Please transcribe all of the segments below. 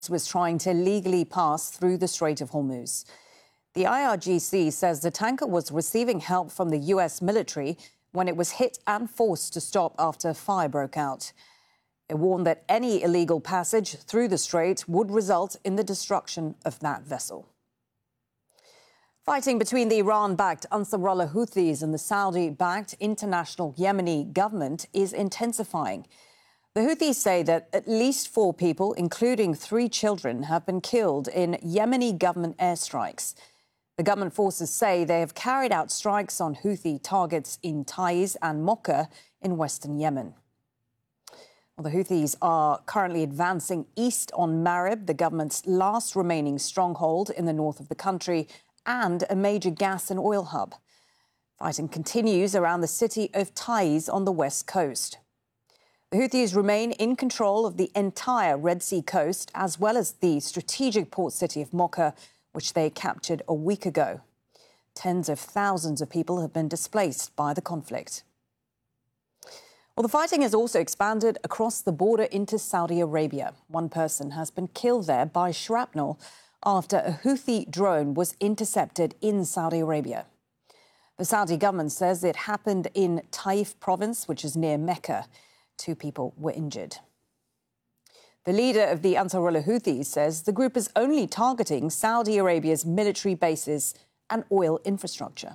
was trying to legally pass through the Strait of Hormuz. The IRGC says the tanker was receiving help from the US military when it was hit and forced to stop after a fire broke out. It warned that any illegal passage through the strait would result in the destruction of that vessel. Fighting between the Iran-backed Ansarullah Houthis and the Saudi-backed International Yemeni government is intensifying. The Houthis say that at least 4 people, including 3 children, have been killed in Yemeni government airstrikes. The government forces say they have carried out strikes on Houthi targets in Taiz and Mocha in western Yemen. Well, the Houthis are currently advancing east on Marib, the government's last remaining stronghold in the north of the country and a major gas and oil hub. Fighting continues around the city of Taiz on the west coast. The Houthis remain in control of the entire Red Sea coast, as well as the strategic port city of Mocha, which they captured a week ago. Tens of thousands of people have been displaced by the conflict. Well, the fighting has also expanded across the border into Saudi Arabia. 1 person has been killed there by shrapnel after a Houthi drone was intercepted in Saudi Arabia. The Saudi government says it happened in Taif province, which is near Mecca. 2 people were injured. The leader of the Ansarullah Houthis says the group is only targeting Saudi Arabia's military bases and oil infrastructure.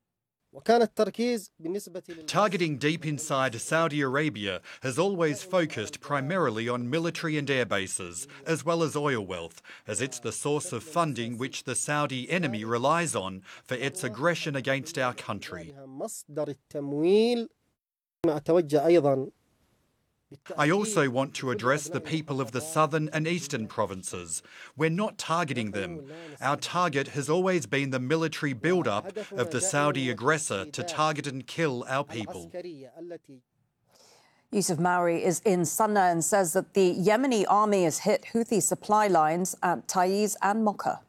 Targeting deep inside Saudi Arabia has always focused primarily on military and air bases, as well as oil wealth, as it's the source of funding which the Saudi enemy relies on for its aggression against our country. I also want to address the people of the southern and eastern provinces. We're not targeting them. Our target has always been the military build-up of the Saudi aggressor to target and kill our people. Yusuf Mauri is in Sana'a and says that the Yemeni army has hit Houthi supply lines at Taiz and Mocha.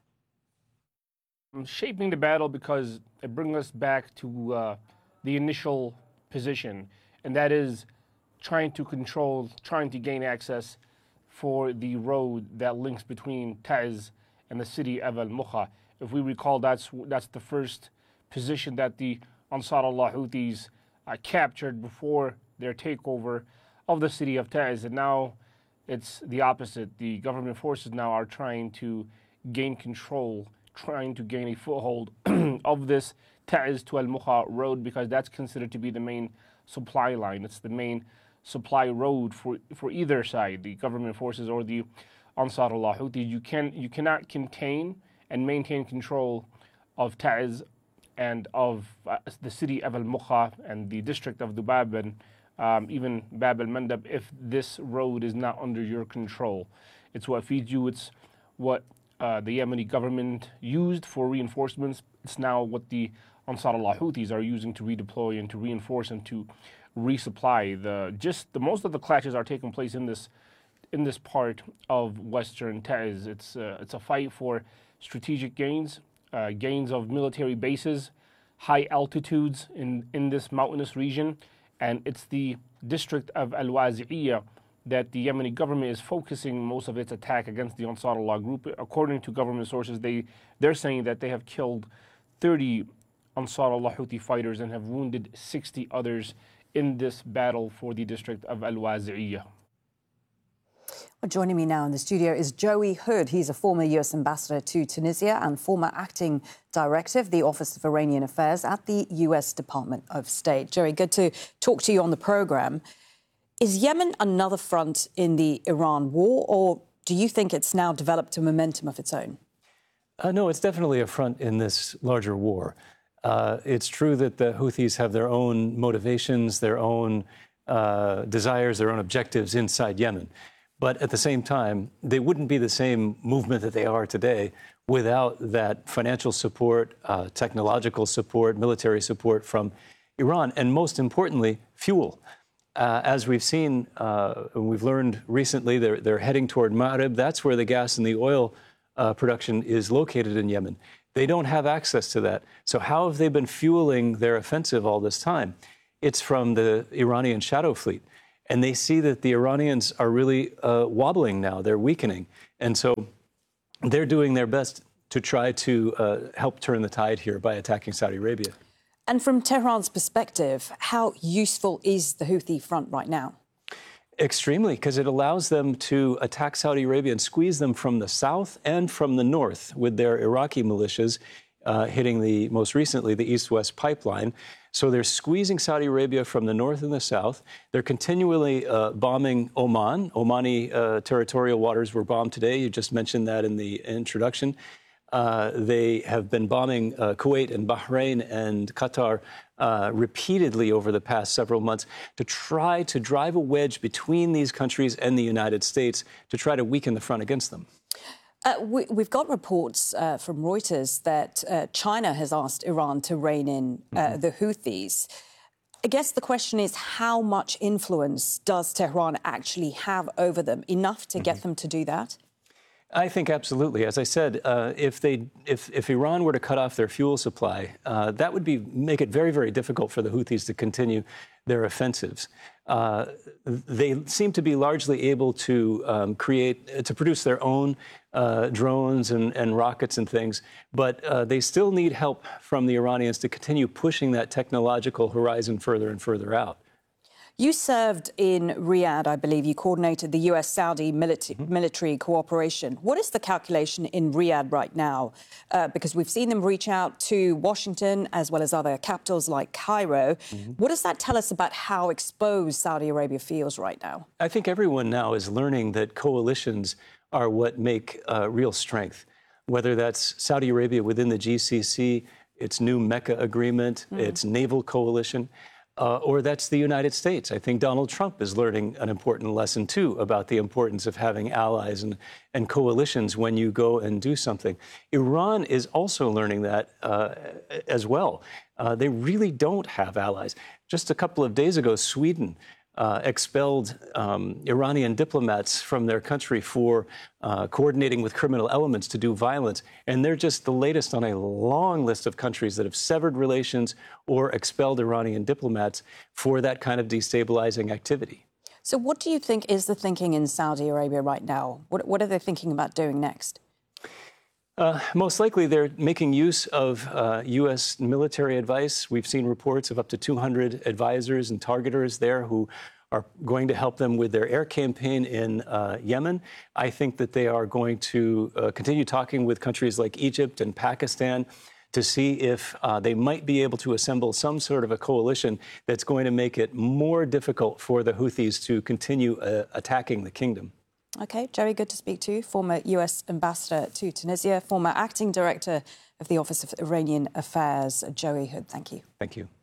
I'm shaping the battle because it brings us back to the initial position, and that is trying to control, trying to gain access for the road that links between Taiz and the city of Al-Mukha. If we recall, that's the first position that the Ansarullah Houthis captured before their takeover of the city of Taiz. And now it's the opposite. The government forces now are trying to gain control, trying to gain a foothold of this Taiz to Al-Mukha road, because that's considered to be the main supply line. It's the main supply road for either side, the government forces or the Ansarullah Houthis. You cannot contain and maintain control of Taiz and of the city of Al-Mukha and the district of Dubab and even Bab al-Mandab if this road is not under your control. It's what feeds you. It's what the Yemeni government used for reinforcements. It's now what the Ansarullah Houthis are using to redeploy and to reinforce and to resupply. Most of the clashes are taking place in this part of western Taiz. It's a fight for strategic gains, gains of military bases, high altitudes in this mountainous region, and it's the district of Al-Wazi'iyah that the Yemeni government is focusing most of its attack against the Ansarullah group. According to government sources, they're saying that they have killed 30 Ansarullah Houthi fighters and have wounded 60 others in this battle for the district of Al-Wazi'iyah. Well, joining me now in the studio is Joey Hood. He's a former U.S. ambassador to Tunisia and former acting director of the Office of Iranian Affairs at the U.S. Department of State. Joey, good to talk to you on the programme. Is Yemen another front in the Iran war, or do you think it's now developed a momentum of its own? No, it's definitely a front in this larger war. It's true that the Houthis have their own motivations, their own desires, their own objectives inside Yemen. But at the same time, they wouldn't be the same movement that they are today without that financial support, technological support, military support from Iran, and most importantly, fuel. As we've seen, we've learned recently, they're heading toward Marib. That's where the gas and the oil production is located in Yemen. They don't have access to that. So how have they been fueling their offensive all this time? It's from the Iranian shadow fleet. And they see that the Iranians are really wobbling now. They're weakening. And so they're doing their best to try to help turn the tide here by attacking Saudi Arabia. And from Tehran's perspective, how useful is the Houthi front right now? Extremely, because it allows them to attack Saudi Arabia and squeeze them from the south and from the north with their Iraqi militias hitting most recently, the East-West pipeline. So they're squeezing Saudi Arabia from the north and the south. They're continually bombing Oman. Omani territorial waters were bombed today. You just mentioned that in the introduction. They have been bombing Kuwait and Bahrain and Qatar repeatedly over the past several months to try to drive a wedge between these countries and the United States to try to weaken the front against them. We've got reports from Reuters that China has asked Iran to rein in the Houthis. I guess the question is, how much influence does Tehran actually have over them? Enough to get them to do that? I think absolutely. As I said, if Iran were to cut off their fuel supply, that would make it very, very difficult for the Houthis to continue their offensives. They seem to be largely able to produce their own drones and rockets and things, but they still need help from the Iranians to continue pushing that technological horizon further and further out. You served in Riyadh, I believe. You coordinated the US-Saudi military cooperation. What is the calculation in Riyadh right now? Because we've seen them reach out to Washington as well as other capitals like Cairo. What does that tell us about how exposed Saudi Arabia feels right now? I think everyone now is learning that coalitions are what make real strength, whether that's Saudi Arabia within the GCC, its new Mecca agreement, its naval coalition, or that's the United States. I think Donald Trump is learning an important lesson, too, about the importance of having allies and coalitions when you go and do something. Iran is also learning that as well. They really don't have allies. Just a couple of days ago, Sweden expelled Iranian diplomats from their country for coordinating with criminal elements to do violence. And they're just the latest on a long list of countries that have severed relations or expelled Iranian diplomats for that kind of destabilizing activity. So what do you think is the thinking in Saudi Arabia right now? What are they thinking about doing next? Most likely, they're making use of U.S. military advice. We've seen reports of up to 200 advisors and targeters there who are going to help them with their air campaign in Yemen. I think that they are going to continue talking with countries like Egypt and Pakistan to see if they might be able to assemble some sort of a coalition that's going to make it more difficult for the Houthis to continue attacking the kingdom. OK, Joey, good to speak to you. Former US ambassador to Tunisia, former acting director of the Office of Iranian Affairs, Joey Hood. Thank you. Thank you.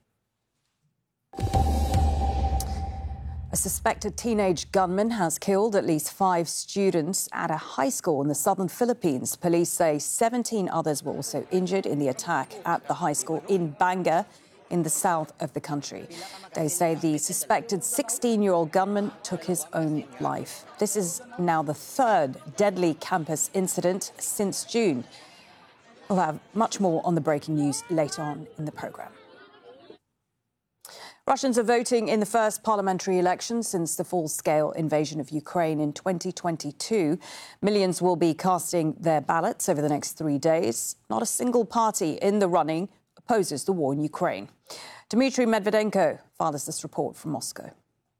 A suspected teenage gunman has killed at least 5 students at a high school in the southern Philippines. Police say 17 others were also injured in the attack at the high school in Banga, in the south of the country. They say the suspected 16-year-old gunman took his own life. This is now the 3rd deadly campus incident since June. We'll have much more on the breaking news later on in the programme. Russians are voting in the first parliamentary election since the full-scale invasion of Ukraine in 2022. Millions will be casting their ballots over the next 3 days. Not a single party in the running opposes the war in Ukraine. Dmitry Medvedenko fathers this report from Moscow.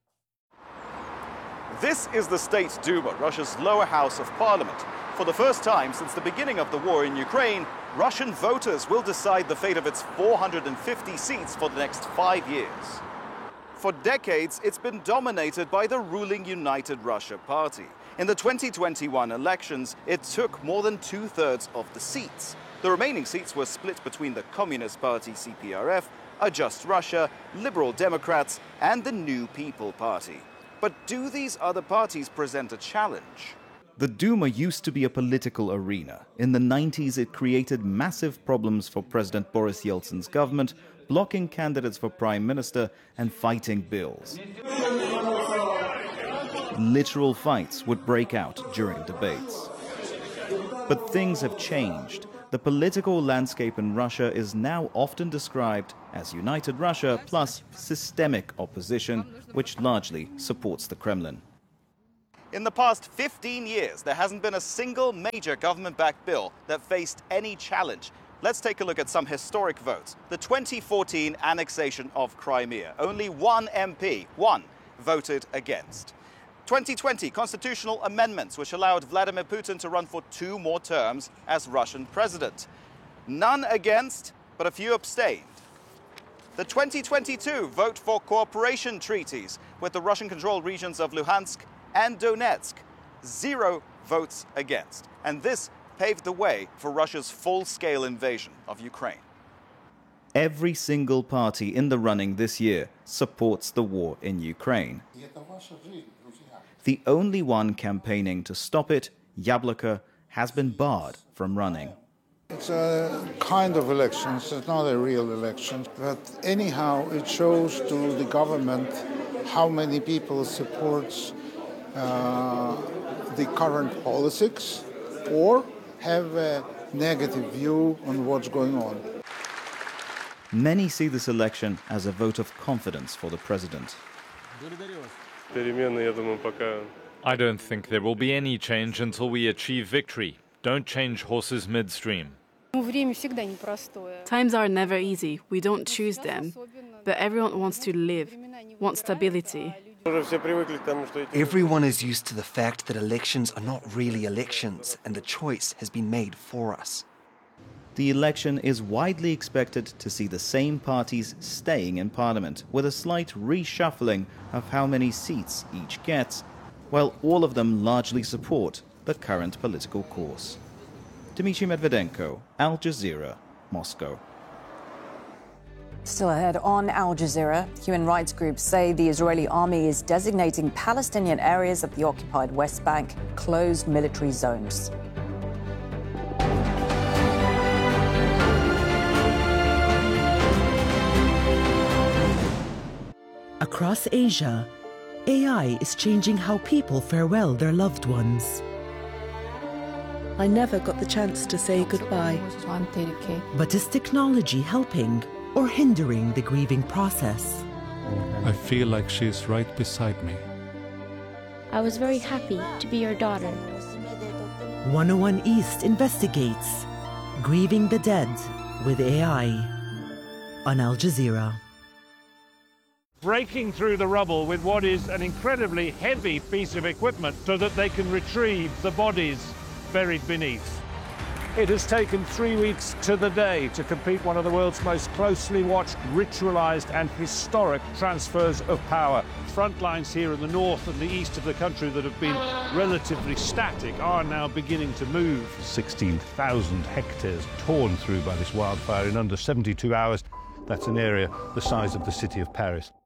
This is the State Duma, Russia's lower house of parliament. For the first time since the beginning of the war in Ukraine, Russian voters will decide the fate of its 450 seats for the next 5 years. For decades, it's been dominated by the ruling United Russia Party. In the 2021 elections, it took more than 2/3 of the seats. The remaining seats were split between the Communist Party CPRF, A Just Russia, Liberal Democrats, and the New People Party. But do these other parties present a challenge? The Duma used to be a political arena. In the 90s, it created massive problems for President Boris Yeltsin's government, blocking candidates for prime minister and fighting bills. Literal fights would break out during debates. But things have changed. The political landscape in Russia is now often described as United Russia plus systemic opposition, which largely supports the Kremlin. In the past 15 years, there hasn't been a single major government-backed bill that faced any challenge. Let's take a look at some historic votes. The 2014 annexation of Crimea. Only one MP, voted against. 2020 constitutional amendments, which allowed Vladimir Putin to run for 2 more terms as Russian president. None against, but a few abstained. The 2022 vote for cooperation treaties with the Russian-controlled regions of Luhansk and Donetsk. 0 votes against. And this paved the way for Russia's full-scale invasion of Ukraine. Every single party in the running this year supports the war in Ukraine. The only one campaigning to stop it, Yabloko, has been barred from running. It's a kind of elections, it's not a real election, but anyhow it shows to the government how many people supports the current politics or have a negative view on what's going on. Many see this election as a vote of confidence for the president. I don't think there will be any change until we achieve victory. Don't change horses midstream. Times are never easy. We don't choose them. But everyone wants to live, wants stability. Everyone is used to the fact that elections are not really elections, and the choice has been made for us. The election is widely expected to see the same parties staying in parliament, with a slight reshuffling of how many seats each gets, while all of them largely support the current political course. Dmitry Medvedenko, Al Jazeera, Moscow. Still ahead on Al Jazeera, human rights groups say the Israeli army is designating Palestinian areas of the occupied West Bank closed military zones. Across Asia, AI is changing how people farewell their loved ones. I never got the chance to say goodbye. But is technology helping or hindering the grieving process? I feel like she's right beside me. I was very happy to be your daughter. 101 East investigates Grieving the Dead with AI on Al Jazeera. Breaking through the rubble with what is an incredibly heavy piece of equipment so that they can retrieve the bodies buried beneath. It has taken 3 weeks to the day to complete one of the world's most closely watched, ritualized and historic transfers of power. Front lines here in the north and the east of the country that have been relatively static are now beginning to move. 16,000 hectares torn through by this wildfire in under 72 hours. That's an area the size of the city of Paris.